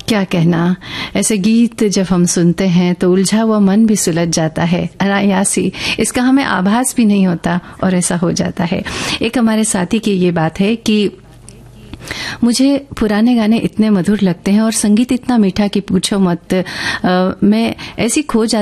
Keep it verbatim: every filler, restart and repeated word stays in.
क्या कहना, ऐसे गीत जब हम सुनते हैं तो उलझा हुआ मन भी सुलझ जाता है अनायासी, इसका हमें आभास भी नहीं होता और ऐसा हो जाता है। एक हमारे साथी की ये बात है कि मुझे पुराने गाने इतने मधुर लगते हैं और संगीत इतना मीठा कि पूछो मत। आ, मैं ऐसी खो जाती